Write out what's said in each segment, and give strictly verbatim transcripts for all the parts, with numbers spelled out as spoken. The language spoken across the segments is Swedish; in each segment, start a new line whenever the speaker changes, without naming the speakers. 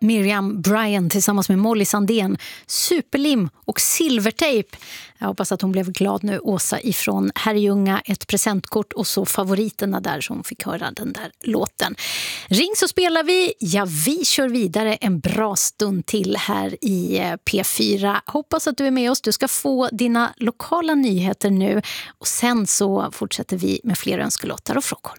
Miriam Bryant tillsammans med Molly Sandén, Superlim och Silvertejp. Jag hoppas att hon blev glad nu, Åsa ifrån Herrljunga, ett presentkort och så favoriterna där som fick höra den där låten. Ring så spelar vi, ja vi kör vidare en bra stund till här i P fyra. Hoppas att du är med oss, du ska få dina lokala nyheter nu och sen så fortsätter vi med fler önskelåtar och frågor.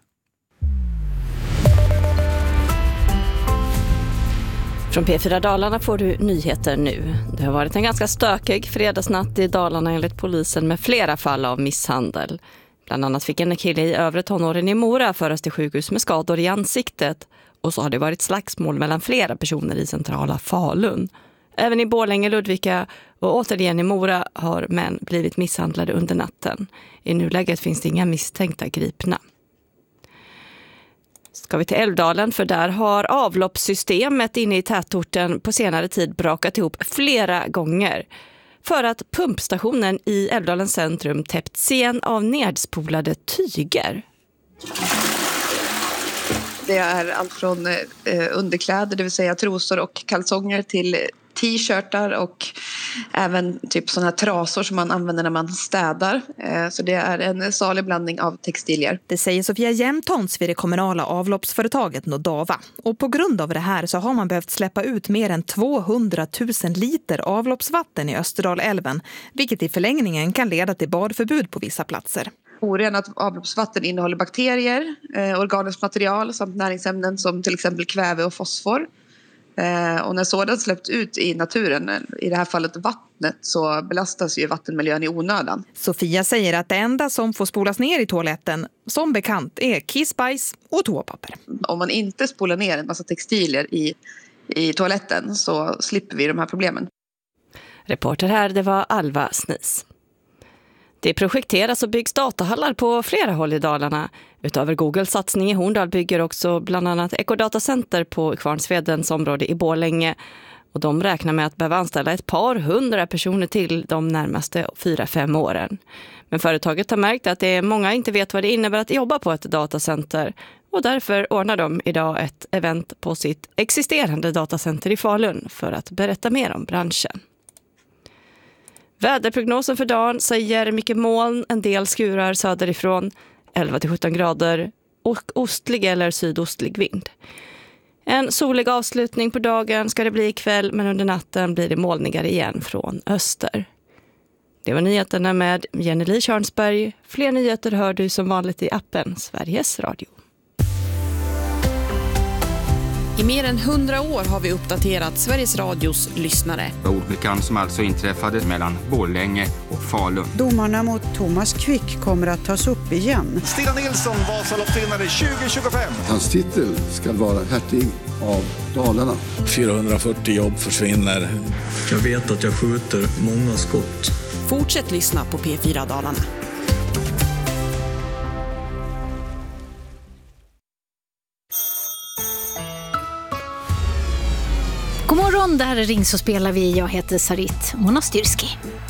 Från P fyra Dalarna får du nyheter nu. Det har varit en ganska stökig fredagsnatt i Dalarna enligt polisen med flera fall av misshandel. Bland annat fick en kille i övre tonåren i Mora föras till sjukhus med skador i ansiktet. Och så har det varit slagsmål mellan flera personer i centrala Falun. Även i Borlänge, Ludvika och återigen i Mora har män blivit misshandlade under natten. I nuläget finns det inga misstänkta gripna. Ska vi till Älvdalen, för där har avloppssystemet inne i tätorten på senare tid brakat ihop flera gånger. För att pumpstationen i Älvdalens centrum täppts igen av nedspolade tyger.
Det är allt från eh, underkläder, det vill säga trosor och kalsonger, till t-shirtar och även typ sådana här trasor som man använder när man städar. Eh, så det är en salig blandning av textilier.
Det säger Sofia Jämtons vid det kommunala avloppsföretaget Nodava. Och på grund av det här så har man behövt släppa ut mer än tvåhundratusen liter avloppsvatten i Österdalälven, vilket i förlängningen kan leda till badförbud på vissa platser.
Orenat avloppsvatten innehåller bakterier, eh, organiskt material samt näringsämnen som till exempel kväve och fosfor. Eh, och när sådant släppt ut i naturen, i det här fallet vattnet, så belastas ju vattenmiljön i onödan.
Sofia säger att det enda som får spolas ner i toaletten, som bekant, är kissbajs och toapapper.
Om man inte spolar ner en massa textilier i, i toaletten så slipper vi de här problemen.
Reporter här, det var Alva Snis. Det projekteras och byggs datahallar på flera håll i Dalarna. Utöver Googles satsning i Horndal bygger också bland annat Ecodatacenter på Kvarnsvedens område i Borlänge. Och de räknar med att behöva anställa ett par hundra personer till de närmaste fyra fem åren. Men företaget har märkt att det är många inte vet vad det innebär att jobba på ett datacenter. Och därför ordnar de idag ett event på sitt existerande datacenter i Falun för att berätta mer om branschen. Väderprognosen för dagen säger mycket moln, en del skurar söderifrån, elva till sjutton grader och ostlig eller sydostlig vind. En solig avslutning på dagen ska det bli ikväll, men under natten blir det molnigare igen från öster. Det var nyheterna med Jenny Li Tjörnsberg. Fler nyheter hör du som vanligt i appen Sveriges Radio.
I mer än hundra år har vi uppdaterat Sveriges Radios lyssnare.
Olyckan som alltså inträffade mellan Borlänge och Falun.
Domarna mot Thomas Quick kommer att tas upp igen.
Stina Nilsson, Vasaloppsvinnare tjugo tjugofem.
Hans titel ska vara hertig av Dalarna.
fyrahundrafyrtio jobb försvinner.
Jag vet att jag skjuter många skott.
Fortsätt lyssna på P fyra Dalarna.
God morgon, det här är Ring så spelar vi. Jag heter Sarit Monastyrski.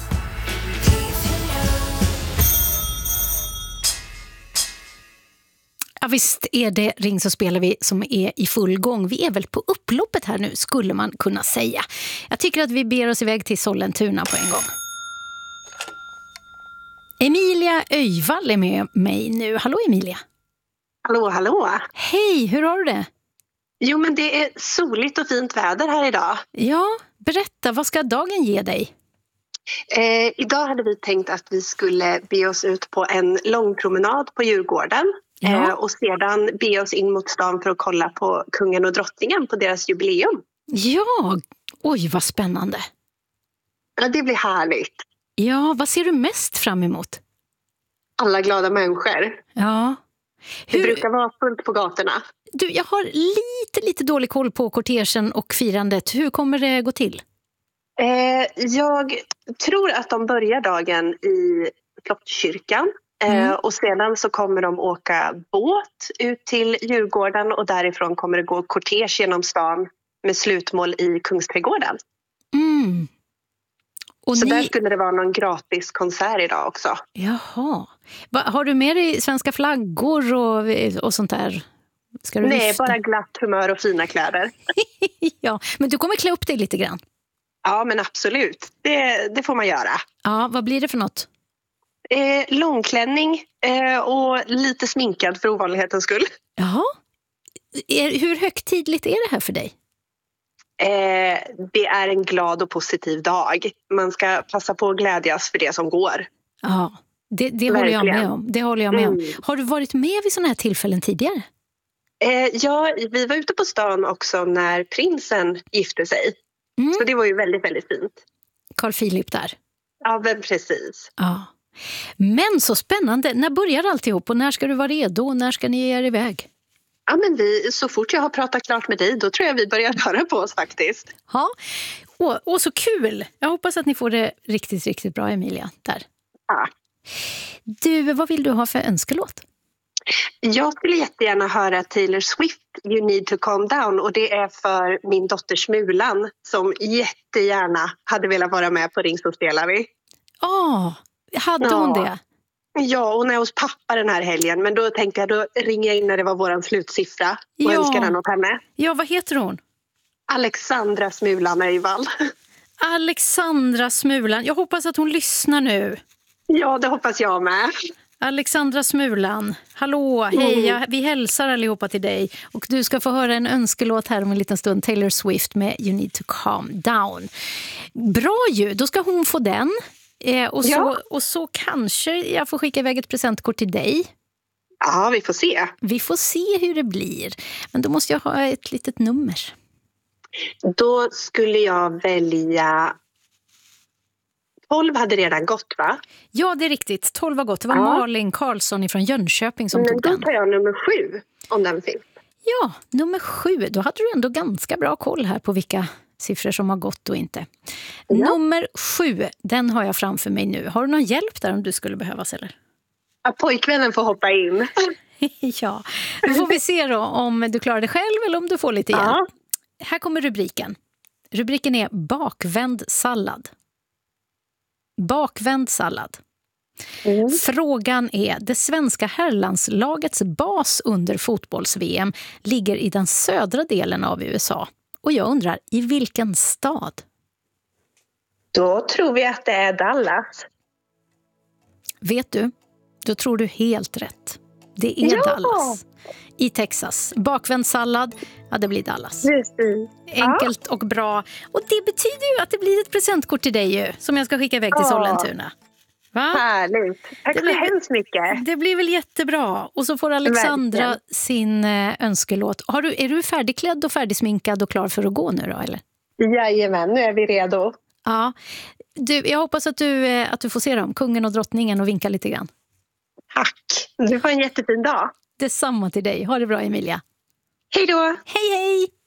Ja, visst är det Ring så spelar vi som är i full gång. Vi är väl på upploppet här nu, skulle man kunna säga. Jag tycker att vi ber oss iväg till Sollentuna på en gång. Emilia Öjvall är med mig nu. Hallå Emilia.
Hallå, hallå.
Hej, hur har du det?
Jo, men det är soligt och fint väder här idag.
Ja, berätta, vad ska dagen ge dig?
Eh, idag hade vi tänkt att vi skulle be oss ut på en lång promenad på Djurgården. Ja. Eh, och sedan be oss in mot stan för att kolla på kungen och drottningen på deras jubileum.
Ja, oj vad spännande.
Ja, det blir härligt.
Ja, vad ser du mest fram emot?
Alla glada människor.
Ja.
Hur... Det brukar vara fullt på gatorna.
Du, jag har lite, lite dålig koll på kortegen och firandet. Hur kommer det gå till?
Eh, jag tror att de börjar dagen i Slottskyrkan. Mm. Eh, och sedan så kommer de åka båt ut till Djurgården. Och därifrån kommer det gå kortege genom stan med slutmål i Kungsträdgården.
Mm. Och
så
ni...
där skulle det vara någon gratis konsert idag också.
Jaha. Va, har du med dig svenska flaggor och, och sånt där? Ska du
Nej,
vifta?
bara glatt humör och fina kläder.
Ja, men du kommer klä upp dig lite grann.
Ja, men absolut. Det, det får man göra.
Ja, vad blir det för något?
Eh, långklänning eh, och lite sminkad för ovanlighetens skull.
Jaha. Är, hur högtidligt är det här för dig?
Eh, det är en glad och positiv dag. Man ska passa på att glädjas för det som går.
Ja, det, det håller jag med om. Det håller jag med mm. om. Har du varit med vid sådana här tillfällen tidigare?
Eh, ja, vi var ute på stan också när prinsen gifte sig. Mm. Så det var ju väldigt, väldigt fint.
Carl Philip där.
Ja, men precis.
Ja. Men så spännande. När börjar alltihop och när ska du vara redo? När ska ni ge er iväg?
Ja, men vi, så fort jag har pratat klart med dig, då tror jag vi börjar röra på oss faktiskt.
Ja, och, och så kul. Jag hoppas att ni får det riktigt, riktigt bra, Emilia. Där.
Ja.
Du, vad vill du ha för önskelåt?
Jag skulle jättegärna höra Taylor Swift, You Need To Calm Down. Och det är för min dotter Smulan som jättegärna hade velat vara med på Ring så spelar vi.
Ja, oh, hade hon ja. det?
Ja, hon är hos pappa den här helgen. Men då tänkte jag, då ringer jag in när det var våran slutsiffra och ja. önskar den åt henne.
Ja, vad heter hon?
Alexandra Smulan Öjvall.
Alexandra Smulan. Jag hoppas att hon lyssnar nu.
Ja, det hoppas jag med.
Alexandra Smulan, hallå, hej, jag, vi hälsar allihopa till dig. Och du ska få höra en önskelåt här om en liten stund, Taylor Swift med You Need To Calm Down. Bra ju, då ska hon få den. Eh, och, så, ja. och så kanske jag får skicka iväg ett presentkort till dig.
Ja, vi får se.
Vi får se hur det blir. Men då måste jag ha ett litet nummer.
Då skulle jag välja... tolv hade redan gått, va?
Ja, det är riktigt. tolv har gått. Det var ja. Malin Karlsson från Jönköping som
Men
tog den.
Då tar jag nummer sju, om den finns.
Ja, nummer sju. Då hade du ändå ganska bra koll här på vilka siffror som har gått och inte. Ja. Nummer sju, den har jag framför mig nu. Har du någon hjälp där om du skulle behövas, eller?
Ja, pojkvännen får hoppa in.
Ja, då får vi se då om du klarar det själv eller om du får lite hjälp. Ja. Här kommer rubriken. Rubriken är bakvänd sallad. Bakvänd sallad. Mm. Frågan är, det svenska herrlandslagets bas under fotbolls-V M ligger i den södra delen av U S A. Och jag undrar, i vilken stad?
Då tror vi att det är Dallas.
Vet du? Då tror du helt rätt. Det är ja. Dallas. I Texas. Bakvänd sallad, ja det blir Dallas.
Precis.
Enkelt ja. och bra. Och det betyder ju att det blir ett presentkort till dig ju, som jag ska skicka iväg till ja. Sollentuna. Va?
Härligt. Tack så hemskt mycket.
Det blir väl jättebra. Och så får Alexandra Verkligen. sin eh, önskelåt. Har du, är du färdigklädd och färdigsminkad och klar för att gå nu då, eller?
Jajamän, nu är vi redo.
Ja. Du, jag hoppas att du, eh, att du får se dem, kungen och drottningen, och vinka lite grann.
Tack. Du får en jättefin dag.
Detsamma till dig. Ha det bra, Emilia.
Hej då.
Hej, hej.